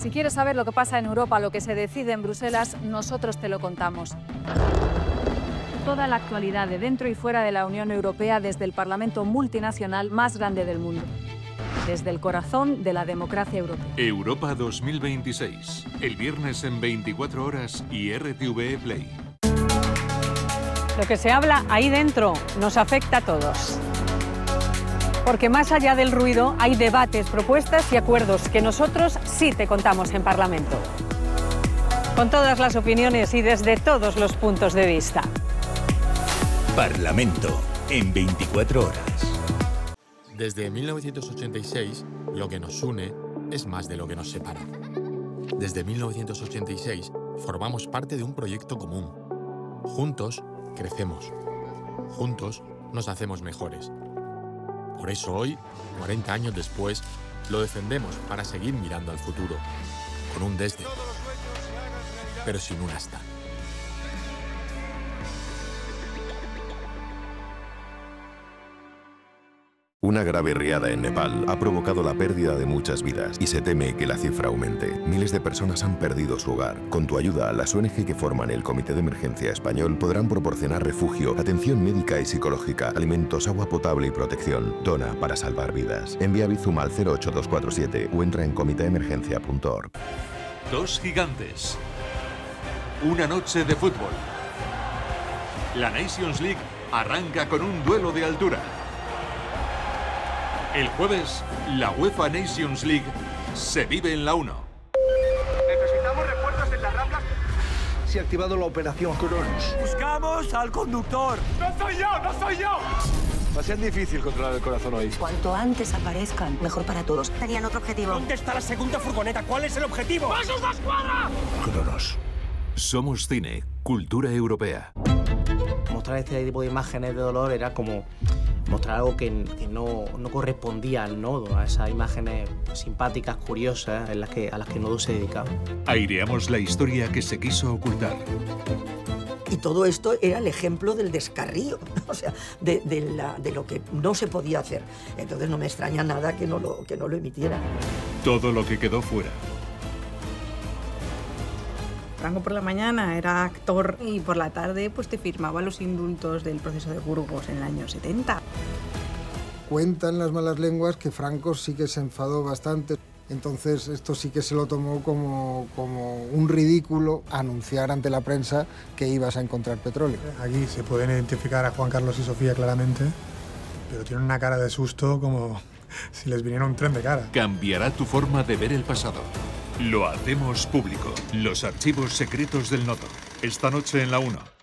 Si quieres saber lo que pasa en Europa, lo que se decide en Bruselas, nosotros te lo contamos. Toda la actualidad de dentro y fuera de la Unión Europea desde el Parlamento multinacional más grande del mundo. Desde el corazón de la democracia europea. Europa 2026. El viernes en 24 horas y RTVE Play. Lo que se habla ahí dentro nos afecta a todos. Porque más allá del ruido hay debates, propuestas y acuerdos que nosotros sí te contamos en Parlamento. Con todas las opiniones y desde todos los puntos de vista. Parlamento en 24 horas. Desde 1986, lo que nos une es más de lo que nos separa. Desde 1986, formamos parte de un proyecto común. Juntos, crecemos. Juntos, nos hacemos mejores. Por eso hoy, 40 años después, lo defendemos para seguir mirando al futuro. Con un desde, pero sin un hasta. Una grave riada en Nepal ha provocado la pérdida de muchas vidas y se teme que la cifra aumente. Miles de personas han perdido su hogar. Con tu ayuda, las ONG que forman el Comité de Emergencia Español podrán proporcionar refugio, atención médica y psicológica, alimentos, agua potable y protección. Dona para salvar vidas. Envía Bizum al 08247 o entra en comiteemergencia.org. Dos gigantes. Una noche de fútbol. La Nations League arranca con un duelo de altura. El jueves, la UEFA Nations League se vive en la 1. Necesitamos refuerzos en las Ramblas. Se ha activado la operación Cronos. ¡Buscamos al conductor! ¡No soy yo! ¡No soy yo! Va a ser difícil controlar el corazón hoy. Cuanto antes aparezcan, mejor para todos. Tenían otro objetivo. ¿Dónde está la segunda furgoneta? ¿Cuál es el objetivo? ¡Pasos de escuadra! Cronos. Somos cine, cultura europea. Mostrar este tipo de imágenes de dolor era como mostrar algo que no correspondía al nodo, a esas imágenes simpáticas, curiosas, a las que Nodo se dedicaba. Aireamos la historia que se quiso ocultar. Y todo esto era el ejemplo del descarrío, o sea, de lo que no se podía hacer. Entonces no me extraña nada que no lo emitiera. Todo lo que quedó fuera. Franco por la mañana era actor y por la tarde pues te firmaba los indultos del proceso de Burgos en el año 70. Cuentan las malas lenguas que Franco sí que se enfadó bastante. Entonces esto sí que se lo tomó como un ridículo anunciar ante la prensa que ibas a encontrar petróleo. Aquí se pueden identificar a Juan Carlos y Sofía claramente, pero tienen una cara de susto como si les viniera un tren de cara. Cambiará tu forma de ver el pasado. Lo hacemos público. Los archivos secretos del Nodo. Esta noche en la 1.